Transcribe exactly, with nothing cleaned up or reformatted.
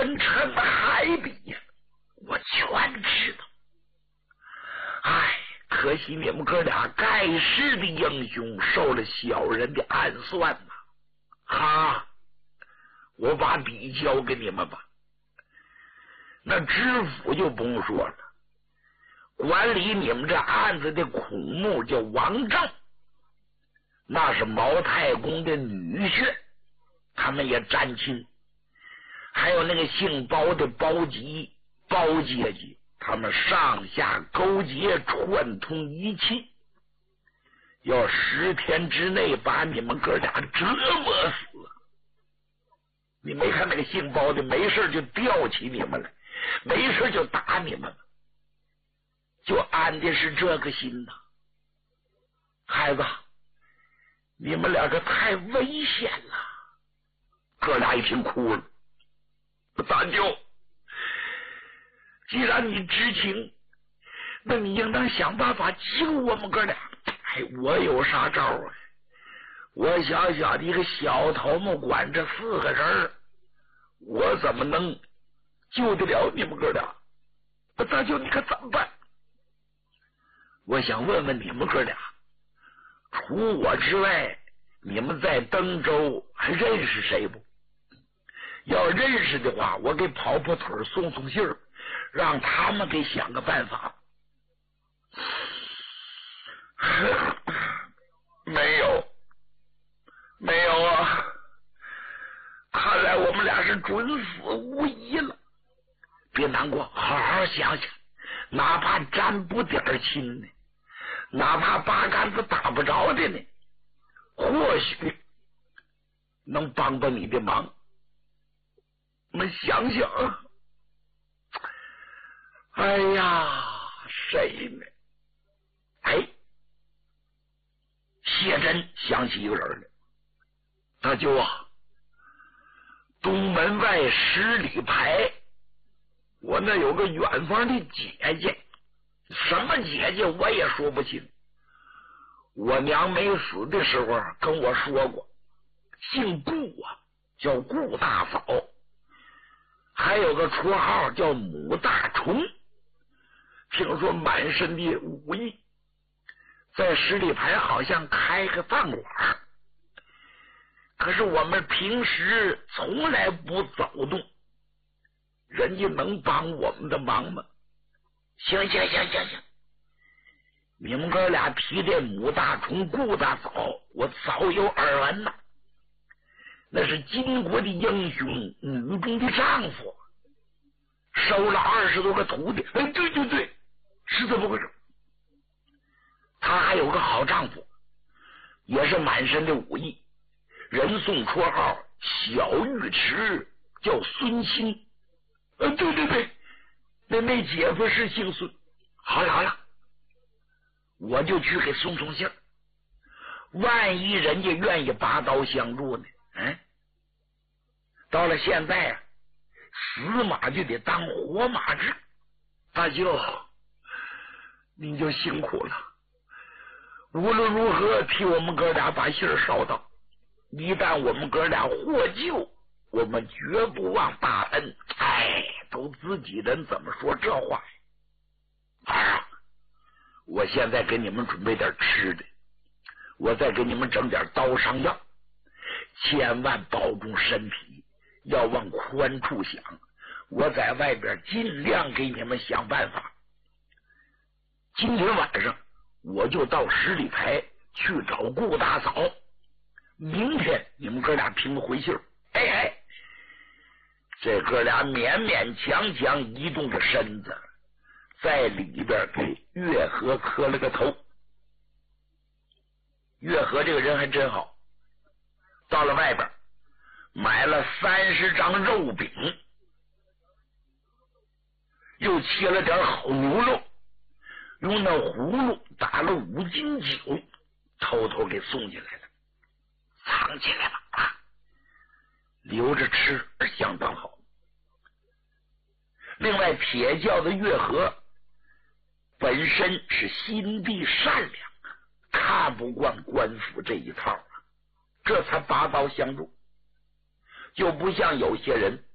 昏沉海底呀，我全知道。哎，可惜你们哥俩盖世的英雄受了小人的暗算呐！哈，我把笔交给你们吧。那知府就不用说了，管理你们这案子的孔目叫王正，那是毛太公的女婿，他们也沾亲。还有那个姓包的包吉、包阶级，他们上下勾结，串通一气，要十天之内把你们哥俩折磨死。你没看那个姓包的没事就吊起你们来，没事就打你们，就安的是这个心呐。孩子，你们两个太危险了。哥俩一听哭了。大舅，既然你知情，那你应当想办法救我们哥俩。哎，我有啥招啊？我小小的一个小头目管这四个人，我怎么能救得了你们哥俩？大舅，你可怎么办？我想问问你们哥俩，除我之外，你们在登州还认识谁不？要认识的话，我给跑跑腿送送信儿，让他们给想个办法。没有，没有啊！看来我们俩是准死无疑了。别难过，好好想想，哪怕沾不点亲呢，哪怕八竿子打不着的呢，或许能帮帮你的忙。我们想想，哎呀，谁呢？哎，谢珍想起一个人来。大舅啊，东门外十里牌，我那有个远方的姐姐，什么姐姐我也说不清。我娘没死的时候跟我说过，姓顾啊，叫顾大嫂。还有个绰号叫母大虫，听说满身的武艺，在十里牌好像开个饭馆，可是我们平时从来不走动，人家能帮我们的忙吗？行行行行行，你们哥俩提这母大虫顾大嫂，我早有耳闻呐。那是金国的英雄，女中的丈夫，收了二十多个徒弟。哎，对对对，是这么回事。他还有个好丈夫，也是满身的武艺，人送绰号小尉迟，叫孙钦。呃，对对对，那那姐夫是姓孙。好了好了，我就去给送送信儿，万一人家愿意拔刀相助呢？嗯，到了现在啊，死马就得当活马治。大舅，您就辛苦了。无论如何，替我们哥俩把信儿捎到。一旦我们哥俩获救，我们绝不忘大恩。哎，都自己人怎么说这话呀？啊，我现在给你们准备点吃的，我再给你们整点刀伤药。千万保重身体，要往宽处想。我在外边尽量给你们想办法。今天晚上我就到十里牌去找顾大嫂，明天你们哥俩凭回信儿。哎哎，这哥俩勉勉强强移动着身子，在里边给月河磕了个头。月河这个人还真好，到了外边买了三十张肉饼，又切了点好牛肉，用那葫芦打了五斤酒，偷偷给送进来了，藏起来了啊，留着吃相当好。另外，铁教的月河本身是心地善良，看不惯官府这一套，这才拔刀相助。就不像有些人